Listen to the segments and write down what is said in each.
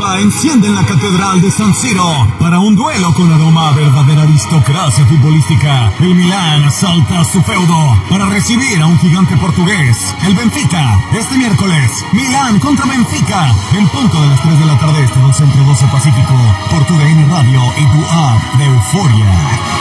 Tampa enciende en la Catedral de San Siro para un duelo con aroma a verdadera aristocracia futbolística. El Milán asalta su feudo para recibir a un gigante portugués, el Benfica. Este miércoles, Milán contra Benfica, en punto de las 3 de la tarde este del Centro 12 Pacífico, por tu DN Radio y tu app de Euforia.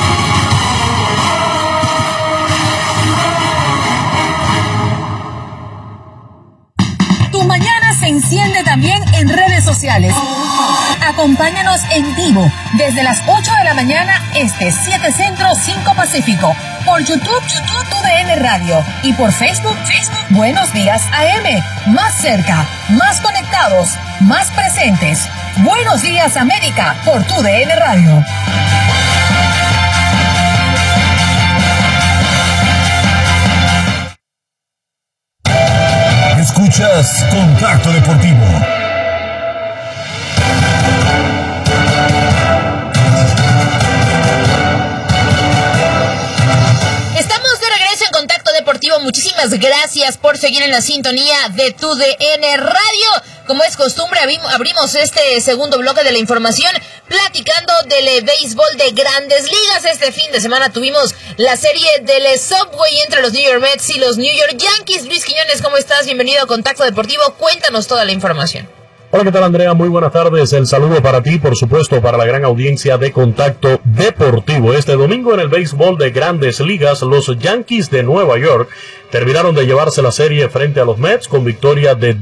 Tu mañana se enciende también en redes sociales. Acompáñanos en vivo desde las 8 de la mañana, 7 Centro, 5 Pacífico, por YouTube, tu DN Radio, y por Facebook, Buenos Días AM. Más cerca, más conectados, más presentes. Buenos Días América, por tu DN Radio. Escuchas Contacto Deportivo. Estamos de regreso en Contacto Deportivo. Muchísimas gracias por seguir en la sintonía de tu DN Radio. Como es costumbre, abrimos este segundo bloque de la información platicando del béisbol de Grandes Ligas. Este fin de semana tuvimos la serie del Subway entre los New York Mets y los New York Yankees. Luis Quiñones, ¿cómo estás? Bienvenido a Contacto Deportivo. Cuéntanos toda la información. Hola, ¿qué tal, Andrea? Muy buenas tardes. El saludo para ti, por supuesto, para la gran audiencia de Contacto Deportivo. Este domingo en el béisbol de Grandes Ligas, los Yankees de Nueva York terminaron de llevarse la serie frente a los Mets con victoria de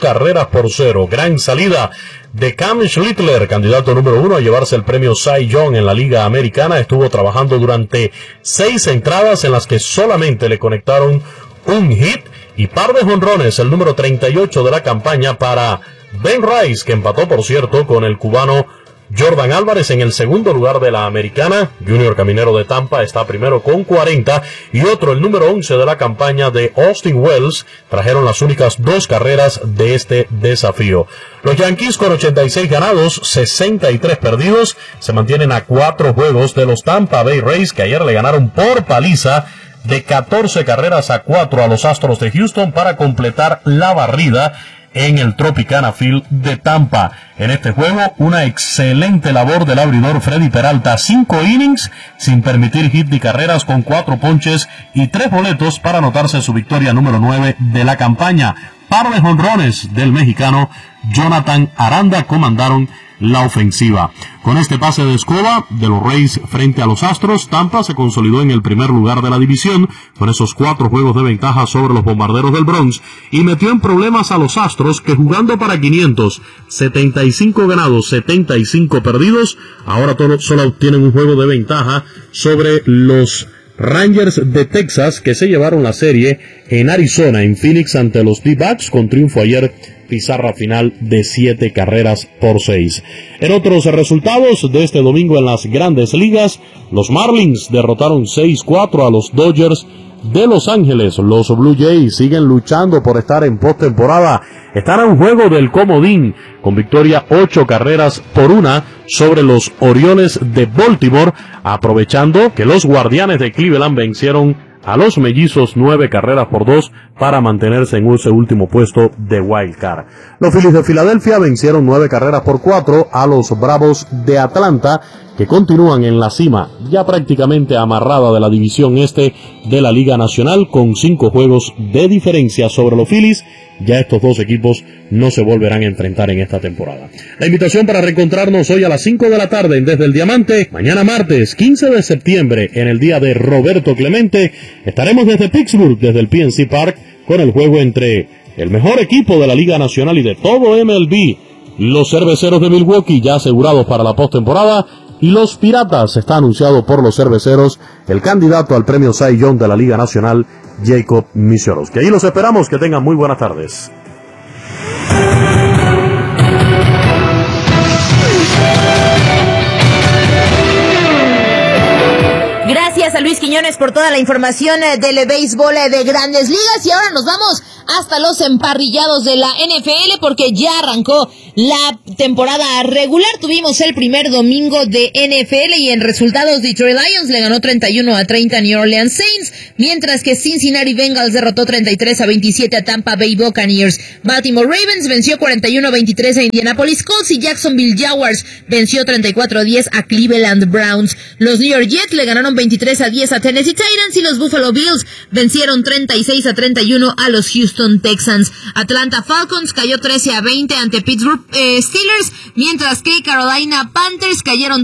2-0. Gran salida de Cam Schlittler, candidato número 1 a llevarse el premio Cy Young en la Liga Americana. Estuvo trabajando durante 6 entradas en las que solamente le conectaron un hit y par de jonrones, el número 38 de la campaña para Ben Rice, que empató, por cierto, con el cubano Jordan Álvarez en el segundo lugar de la americana. Junior Caminero de Tampa está primero con 40 y otro, el número 11 de la campaña de Austin Wells, trajeron las únicas 2 carreras de este desafío. Los Yankees con 86 ganados, 63 perdidos, se mantienen a 4 juegos de los Tampa Bay Rays, que ayer le ganaron por paliza de 14 carreras a 4 a los Astros de Houston para completar la barrida en el Tropicana Field de Tampa. En este juego, una excelente labor del abridor Freddy Peralta, 5 innings sin permitir hit ni carreras, con 4 ponches y 3 boletos para anotarse su victoria número 9 de la campaña. Par de jonrones del mexicano Jonathan Aranda comandaron la ofensiva. Con este pase de escoba de los Rays frente a los Astros, Tampa se consolidó en el primer lugar de la división con esos 4 juegos de ventaja sobre los Bombarderos del Bronx y metió en problemas a los Astros, que jugando para 500, 75 ganados, 75 perdidos, ahora solo tienen un juego de ventaja sobre los Rangers de Texas, que se llevaron la serie en Arizona, en Phoenix, ante los D-Backs, con triunfo ayer, pizarra final de 7-6. En otros resultados de este domingo en las Grandes Ligas, los Marlins derrotaron 6-4 a los Dodgers de Los Ángeles. Los Blue Jays siguen luchando por estar en postemporada. Están a un juego del comodín, con victoria 8-1 sobre los Orioles de Baltimore, aprovechando que los Guardianes de Cleveland vencieron a los Mellizos 9-2 para mantenerse en ese último puesto de Wild Card. Los Phillies de Filadelfia vencieron 9-4 a los Bravos de Atlanta, que continúan en la cima, ya prácticamente amarrada de la división este de la Liga Nacional, con 5 juegos de diferencia sobre los Phillies. Ya estos dos equipos no se volverán a enfrentar en esta temporada. La invitación para reencontrarnos hoy a las 5 de la tarde en Desde el Diamante. Mañana martes 15 de septiembre, en el día de Roberto Clemente, estaremos desde Pittsburgh, desde el PNC Park, con el juego entre el mejor equipo de la Liga Nacional y de todo MLB, los Cerveceros de Milwaukee, ya asegurados para la postemporada, y los Piratas. Está anunciado por los Cerveceros el candidato al premio Cy Young de la Liga Nacional, Jacob Misiorowski. Ahí los esperamos, que tengan muy buenas tardes. Gracias a Luis Quiñones Felicidades por toda la información del béisbol de Grandes Ligas. Y ahora nos vamos hasta los emparrillados de la NFL porque ya arrancó la temporada regular. Tuvimos el primer domingo de NFL y en resultados Detroit Lions le ganó 31-30 a New Orleans Saints, mientras que Cincinnati Bengals derrotó 33-27 a Tampa Bay Buccaneers. Baltimore Ravens venció 41-23 a Indianapolis Colts y Jacksonville Jaguars venció 34-10 a Cleveland Browns. Los New York Jets le ganaron 23-10 a Tennessee Titans y los Buffalo Bills vencieron 36-31 a los Houston Texans. Atlanta Falcons cayó 13-20 ante Pittsburgh Steelers, mientras que Carolina Panthers cayeron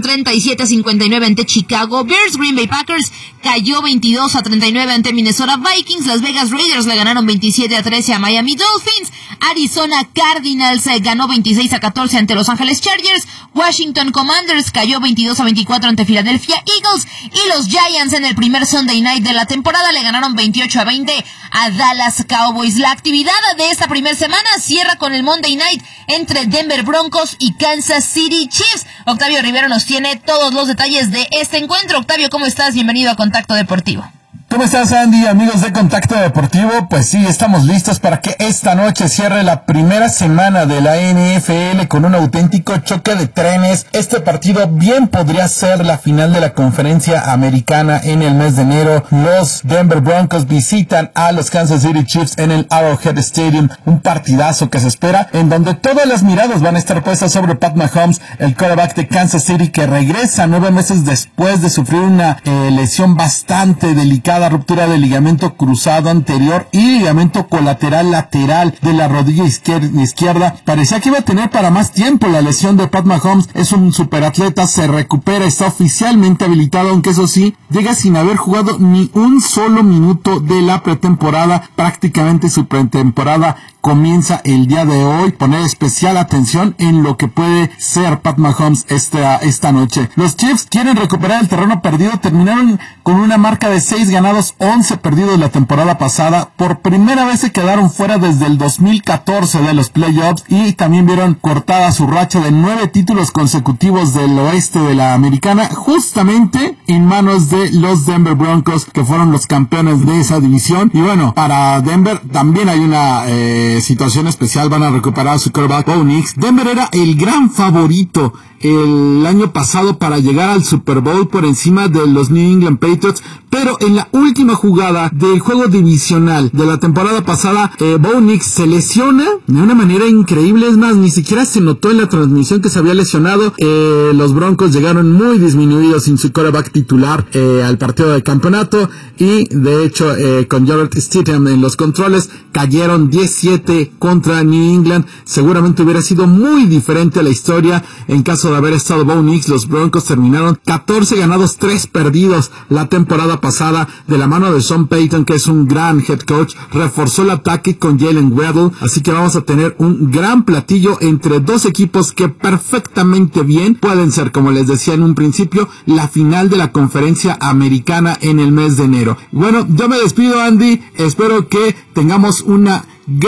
37-59 ante Chicago Bears. Green Bay Packers cayó 22-39 ante Minnesota Vikings. Las Vegas Raiders le ganaron 27-13 a Miami Dolphins. Arizona Cardinals ganó 26-14 ante Los Ángeles Chargers. Washington Commanders cayó 22-24 ante Philadelphia Eagles. Y los Giants en el primer Sunday Night de la temporada le ganaron 28-20 a Dallas Cowboys. La actividad de esta primera semana cierra con el Monday Night entre Denver Broncos y Kansas City Chiefs. Octavio Rivero nos tiene todos los detalles de este encuentro. Octavio, ¿cómo estás? Bienvenido a Contacto Deportivo. ¿Cómo estás, Andy? Amigos de Contacto Deportivo, pues sí, estamos listos para que esta noche cierre la primera semana de la NFL con un auténtico choque de trenes. Este partido bien podría ser la final de la conferencia americana en el mes de enero. Los Denver Broncos visitan a los Kansas City Chiefs en el Arrowhead Stadium, un partidazo que se espera, en donde todas las miradas van a estar puestas sobre Pat Mahomes, el quarterback de Kansas City, que regresa 9 meses después de sufrir una lesión bastante delicada, ruptura de ligamento cruzado anterior y ligamento colateral lateral de la rodilla izquierda. Parecía que iba a tener para más tiempo la lesión de Pat Mahomes. Es un superatleta, se recupera, está oficialmente habilitado, aunque eso sí, llega sin haber jugado ni un solo minuto de la pretemporada. Prácticamente su pretemporada comienza el día de hoy. Poner especial atención en lo que puede ser Pat Mahomes esta noche. Los Chiefs quieren recuperar el terreno perdido. Terminaron con una marca de 6 ganados, 11 perdidos la temporada pasada. Por primera vez se quedaron fuera desde el 2014 de los playoffs y también vieron cortada su racha de 9 títulos consecutivos del oeste de la americana, justamente en manos de los Denver Broncos, que fueron los campeones de esa división. Y bueno, para Denver también hay una situación especial. Van a recuperar a su quarterback Bo Nix. Denver era el gran favorito el año pasado para llegar al Super Bowl por encima de los New England Patriots, pero en la última jugada del juego divisional de la temporada pasada, Bo Nix se lesiona de una manera increíble. Es más, ni siquiera se notó en la transmisión que se había lesionado. Los Broncos llegaron muy disminuidos sin su quarterback titular al partido de campeonato y de hecho con Jarrett Stidham en los controles cayeron 17 contra New England. Seguramente hubiera sido muy diferente la historia en caso de haber estado Bo Nix. Los Broncos terminaron 14 ganados, 3 perdidos la temporada pasada de la mano de Sean Payton, que es un gran head coach. Reforzó el ataque con Jalen Waddle, así que vamos a tener un gran platillo entre dos equipos que perfectamente bien pueden ser, como les decía en un principio, la final de la conferencia americana en el mes de enero. Bueno, yo me despido, Andy. Espero que tengamos una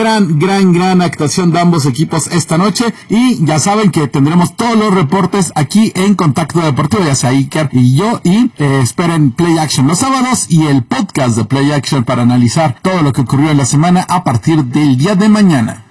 gran actuación de ambos equipos esta noche y ya saben que tendremos todos los reportes aquí en Contacto Deportivo, ya sea Iker y yo, y esperen Play Action los sábados y el podcast de Play Action para analizar todo lo que ocurrió en la semana a partir del día de mañana.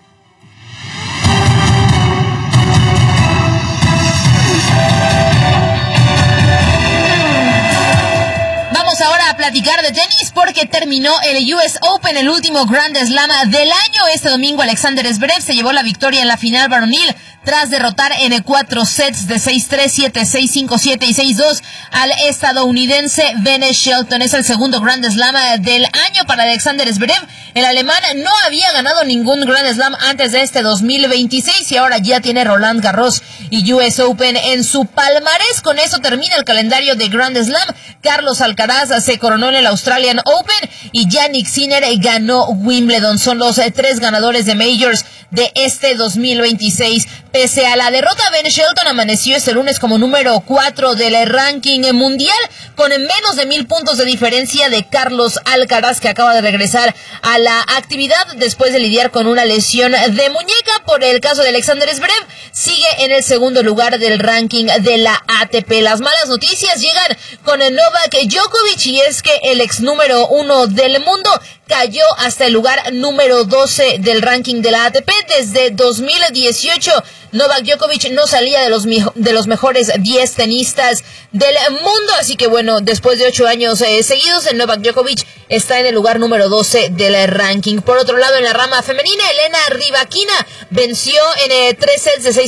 Ahora a platicar de tenis porque terminó el US Open, el último Grand Slam del año. Este domingo Alexander Zverev se llevó la victoria en la final varonil tras derrotar en 4 sets de 6-3, 7-6, 5-7 y 6-2 al estadounidense Ben Shelton. Es el segundo Grand Slam del año para Alexander Zverev. El alemán no había ganado ningún Grand Slam antes de este 2026 y ahora ya tiene Roland Garros y US Open en su palmarés. Con eso termina el calendario de Grand Slam. Carlos Alcaraz se coronó en el Australian Open y Jannik Sinner ganó Wimbledon. Son los 3 ganadores de Majors de este 2026. Pese a la derrota, Ben Shelton amaneció este lunes como número 4 del ranking mundial, con menos de 1,000 puntos de diferencia de Carlos Alcaraz, que acaba de regresar a la actividad después de lidiar con una lesión de muñeca. Por el caso de Alexander Zverev, sigue en el segundo lugar del ranking de la ATP. Las malas noticias llegan con el Novak Djokovic, y es que el ex número 1 del mundo cayó hasta el lugar número 12 del ranking de la ATP. Desde 2018, Novak Djokovic no salía de los mejores 10 tenistas del mundo, así que bueno, después de 8 años seguidos, el Novak Djokovic está en el lugar número 12 del ranking. Por otro lado, en la rama femenina, Elena Rybakina venció en 3 sets de 6